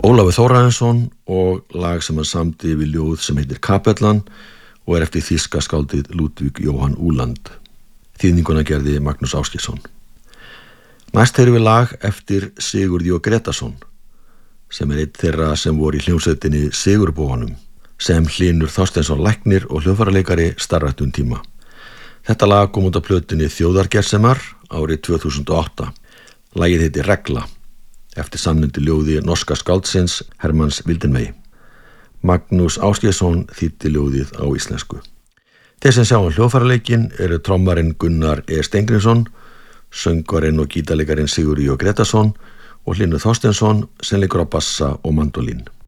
Ólafur Þórarinsson og lag sem hann samdi við ljóð sem heitir Kapellan og eftir þýska skáldið Ludvig Johan Uhland. Þýðninguna gerði Magnús Ásgeirsson. Næst heyrum við lag eftir Sigurð J. Gretarsson sem einn þeirra sem voru í hljómsveitinni Sigurbóanum sem Hlynur Þorsteinsson læknir og hljóðfæraleikari starfrættu tíma. Þetta lag kom út af plötunni Þjóðargersemar árið 2008. Lagið heitir Regla eftir samnefndu ljóði norska skáldsins Hermanns Wildenvey. Magnús Ásgeirsson þýddi ljóðið á íslensku. Þeir sem sjá hljóðfæraleikinn eru trommarinn Gunnar E. Steingrímsson, söngvarinn og gítarleikarinn Sigurður J. Gretarsson og Hlynur Þorsteinsson sem leikur á bassa og mandolín.